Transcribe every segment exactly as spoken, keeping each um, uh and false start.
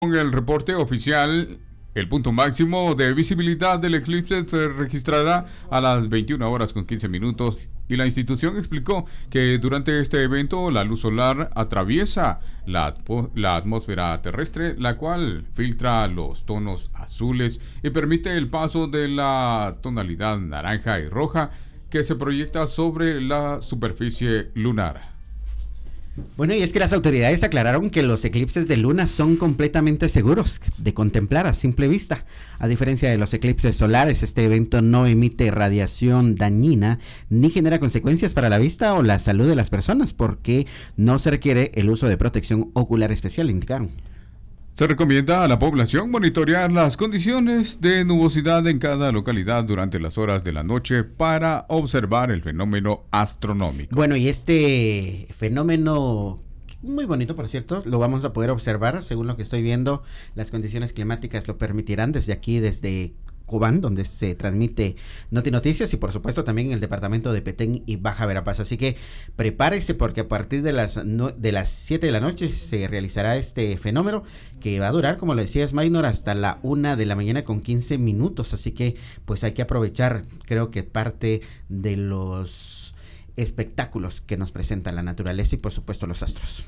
Con el reporte oficial, el punto máximo de visibilidad del eclipse se registrará a las veintiuna horas con quince minutos y la institución explicó que durante este evento la luz solar atraviesa la, la atmósfera terrestre, la cual filtra los tonos azules y permite el paso de la tonalidad naranja y roja que se proyecta sobre la superficie lunar. Bueno, y es que las autoridades aclararon que los eclipses de luna son completamente seguros de contemplar a simple vista. A diferencia de los eclipses solares, este evento no emite radiación dañina ni genera consecuencias para la vista o la salud de las personas, porque no se requiere el uso de protección ocular especial, indicaron. Se recomienda a la población monitorear las condiciones de nubosidad en cada localidad durante las horas de la noche para observar el fenómeno astronómico. Bueno, y este fenómeno muy bonito, por cierto, lo vamos a poder observar, según lo que estoy viendo, las condiciones climáticas lo permitirán desde aquí, desde Cobán, donde se transmite Noti Noticias, y por supuesto también en el departamento de Petén y Baja Verapaz. Así que prepárese, porque a partir de las no, de las siete de la noche se realizará este fenómeno, que va a durar, como lo decías, Maynor, hasta la una de la mañana con quince minutos. Así que pues hay que aprovechar, creo que parte de los espectáculos que nos presenta la naturaleza y por supuesto los astros.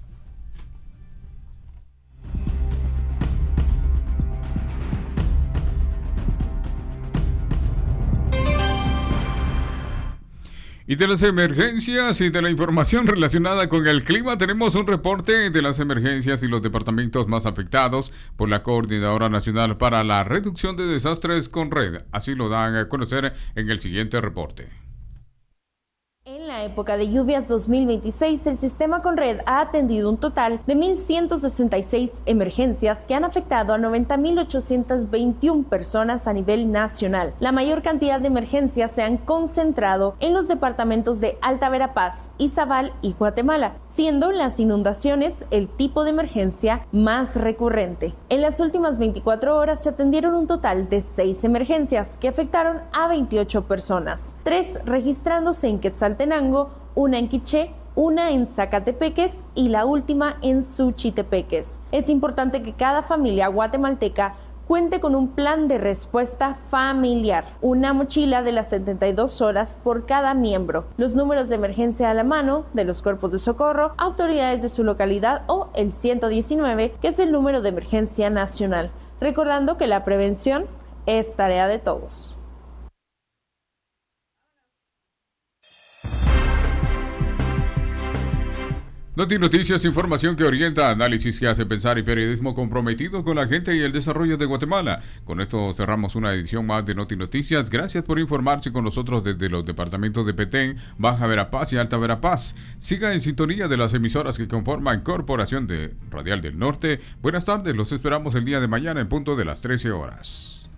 Y de las emergencias y de la información relacionada con el clima, tenemos un reporte de las emergencias y los departamentos más afectados por la Coordinadora Nacional para la Reducción de Desastres, CONRED. Así lo dan a conocer en el siguiente reporte. En la época de lluvias dos mil veintiséis, el sistema CONRED ha atendido un total de mil ciento sesenta y seis emergencias que han afectado a noventa mil ochocientas veintiuna personas a nivel nacional. La mayor cantidad de emergencias se han concentrado en los departamentos de Alta Verapaz, Izabal y Guatemala, siendo las inundaciones el tipo de emergencia más recurrente. En las últimas veinticuatro horas se atendieron un total de seis emergencias que afectaron a veintiocho personas, tres registrándose en Quetzaltenango, una en Quiché, una en Zacatepeques y la última en Suchitepeques. Es importante que cada familia guatemalteca cuente con un plan de respuesta familiar, una mochila de las setenta y dos horas por cada miembro, los números de emergencia a la mano de los cuerpos de socorro, autoridades de su localidad o el ciento diecinueve, que es el número de emergencia nacional, recordando que la prevención es tarea de todos. Noti Noticias, información que orienta, análisis que hace pensar y periodismo comprometido con la gente y el desarrollo de Guatemala. Con esto cerramos una edición más de Noti Noticias. Gracias por informarse con nosotros desde los departamentos de Petén, Baja Verapaz y Alta Verapaz. Siga en sintonía de las emisoras que conforman Corporación de Radial del Norte. Buenas tardes, los esperamos el día de mañana en punto de las trece horas.